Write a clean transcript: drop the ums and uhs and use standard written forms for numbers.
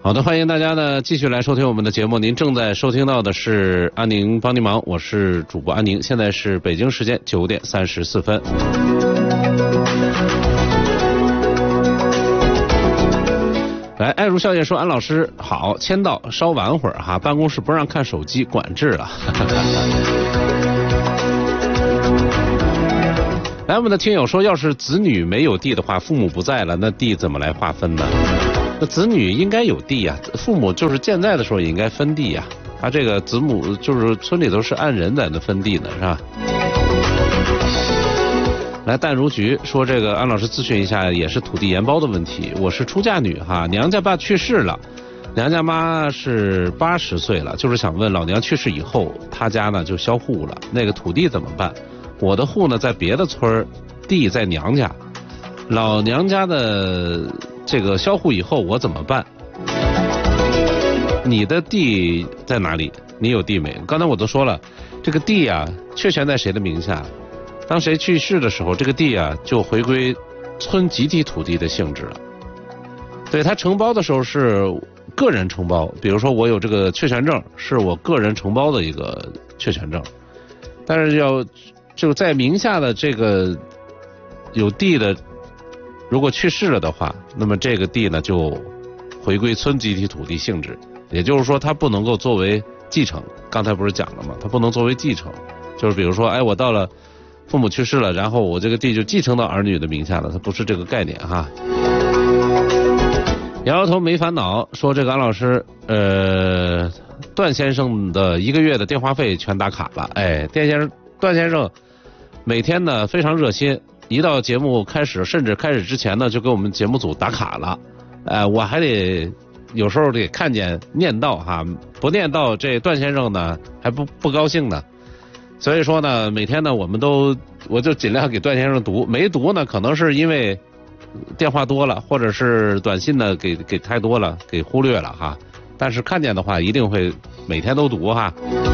好的，欢迎大家呢继续来收听我们的节目。您正在收听到的是安宁帮您忙，我是主播安宁。现在是北京时间9点34分。来，爱如笑靥说：“安老师好，签到稍晚会儿哈，办公室不让看手机，管制了。”来，我们的听友说，要是子女没有地的话，父母不在了，那地怎么来划分呢？那子女应该有地呀，父母就是健在的时候也应该分地呀。他这个子母就是村里头是按人在那分地呢，是吧？来，淡如菊说，这个安老师咨询一下，也是土地延包的问题。我是出嫁女哈，娘家爸去世了，娘家妈是80岁了，就是想问老娘去世以后，他家呢就销户了，那个土地怎么办？我的户呢在别的村，地在娘家，老娘家的这个销户以后我怎么办？你的地在哪里？你有地没？刚才我都说了，这个地啊确权在谁的名下？当谁去世的时候，这个地啊就回归村集体土地的性质了。对，他承包的时候是个人承包，比如说我有这个确权证，是我个人承包的一个确权证，但是就在名下的这个有地的，如果去世了的话，那么这个地呢就回归村集体土地性质，也就是说它不能够作为继承。刚才不是讲了吗？它不能作为继承，就是比如说，哎，我到了父母去世了，然后我这个地就继承到儿女的名下了，它不是这个概念哈。摇摇头没烦恼说，这个安老师，段先生的1个月的电话费全打卡了，哎，段先生每天呢非常热心，一到节目开始，甚至开始之前呢就给我们节目组打卡了，我还得有时候得看见念叨哈，不念叨这段先生呢还不高兴呢。所以说呢，每天呢我就尽量给段先生读，没读呢可能是因为电话多了，或者是短信呢给太多了，给忽略了哈。但是看见的话一定会每天都读哈。